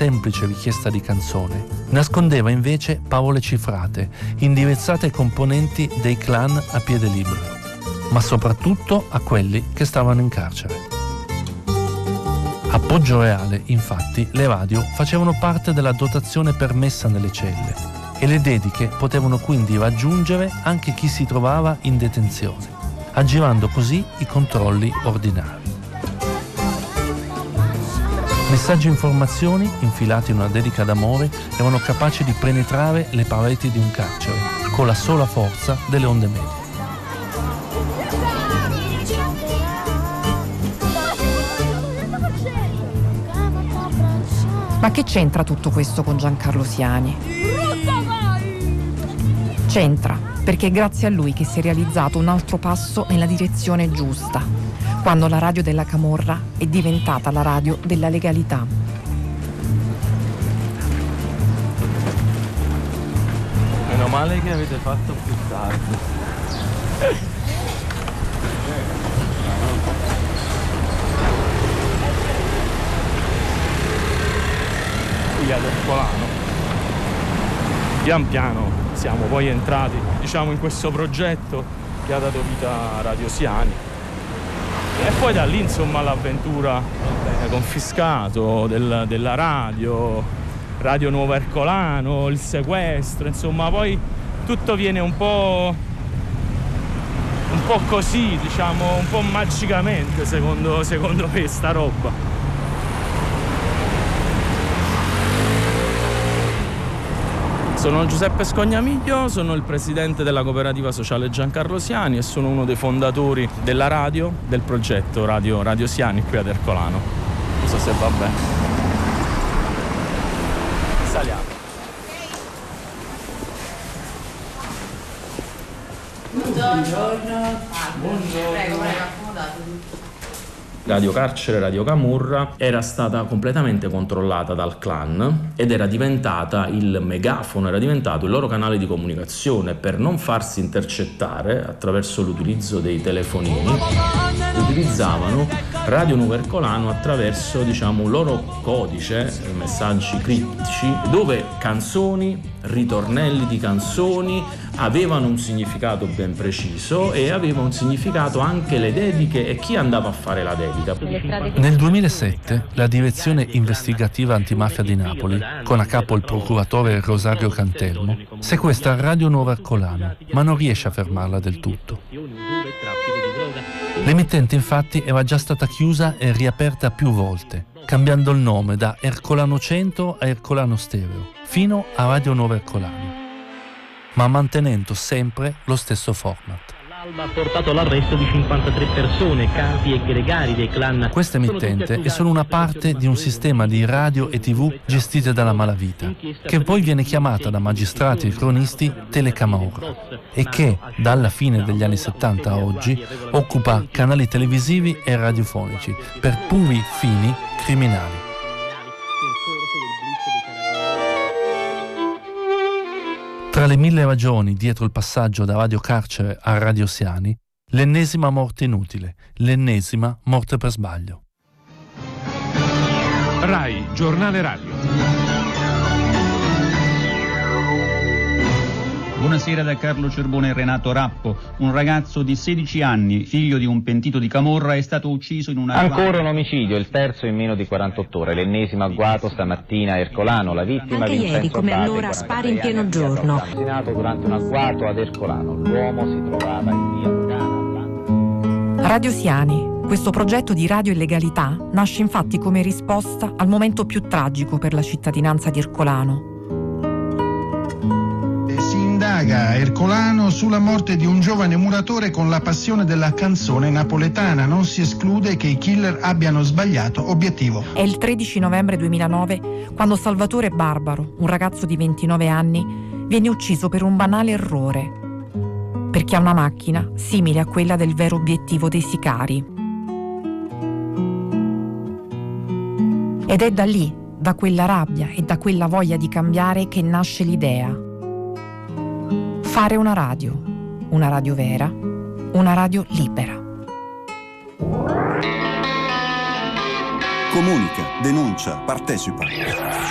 semplice richiesta di canzone, nascondeva invece parole cifrate, indirizzate ai componenti dei clan a piede libero, ma soprattutto a quelli che stavano in carcere. A Poggio Reale, infatti, le radio facevano parte della dotazione permessa nelle celle e le dediche potevano quindi raggiungere anche chi si trovava in detenzione, aggirando così i controlli ordinari. Messaggi e informazioni, infilati in una dedica d'amore, erano capaci di penetrare le pareti di un carcere con la sola forza delle onde medie. Ma che c'entra tutto questo con Giancarlo Siani? C'entra, perché è grazie a lui che si è realizzato un altro passo nella direzione giusta, quando la radio della Camorra è diventata la radio della legalità. Meno male che avete fatto più tardi. Qui ad Ercolano. Pian piano siamo poi entrati, diciamo, in questo progetto che ha dato vita a Radio Siani. E poi da lì, insomma, l'avventura confiscato della radio Nuovo Ercolano, il sequestro, insomma, poi tutto viene un po' così, diciamo, un po' magicamente, secondo me, sta roba. Sono Giuseppe Scognamiglio, sono il presidente della cooperativa sociale Giancarlo Siani e sono uno dei fondatori della radio, del progetto Radio Siani qui ad Ercolano. Non so se va bene. Saliamo. Buongiorno. Prego, accomodatevi. Radio Carcere, Radio Camorra era stata completamente controllata dal clan ed era diventata il megafono, era diventato il loro canale di comunicazione. Per non farsi intercettare attraverso l'utilizzo dei telefonini, utilizzavano Radio Nuovo Ercolano attraverso, diciamo, un loro codice, messaggi criptici, dove canzoni, ritornelli di canzoni avevano un significato ben preciso e aveva un significato anche le dediche e chi andava a fare la dedica. Nel 2007 la direzione investigativa antimafia di Napoli, con a capo il procuratore Rosario Cantelmo, sequestra Radio Nuovo Ercolano, ma non riesce a fermarla del tutto. L'emittente infatti era già stata chiusa e riaperta più volte, cambiando il nome da Ercolano Centro a Ercolano Stereo, fino a Radio Nuovo Ercolano, ma mantenendo sempre lo stesso format. L'alba ha portato all'arresto di 53 persone, capi e gregari dei clan. Questa emittente è solo una parte di un sistema di radio e tv gestite dalla malavita, che poi viene chiamata da magistrati e cronisti Telecamorra e che, dalla fine degli anni 70 a oggi, occupa canali televisivi e radiofonici per puri fini criminali. Tra le 1000 ragioni dietro il passaggio da Radio Carcere a Radio Siani, l'ennesima morte inutile, l'ennesima morte per sbaglio. RAI, giornale radio. Buonasera da Carlo Cerbone e Renato Rappo. Un ragazzo di 16 anni, figlio di un pentito di Camorra, è stato ucciso in una... Ancora un omicidio, il terzo in meno di 48 ore. L'ennesimo agguato stamattina a Ercolano. La vittima anche Vincenzo ieri, come Abate, allora, spari in pieno giorno. Assassinato durante un agguato ad Ercolano. L'uomo si trovava in via Lugana. Radio Siani, questo progetto di radio e legalità, nasce infatti come risposta al momento più tragico per la cittadinanza di Ercolano. Si indaga a Ercolano sulla morte di un giovane muratore con la passione della canzone napoletana. Non si esclude che i killer abbiano sbagliato obiettivo. È il 13 novembre 2009 quando Salvatore Barbaro, un ragazzo di 29 anni, viene ucciso per un banale errore, perché ha una macchina simile a quella del vero obiettivo dei sicari. Ed è da lì, da quella rabbia e da quella voglia di cambiare, che nasce l'idea. Fare una radio vera, una radio libera. Comunica, denuncia, partecipa.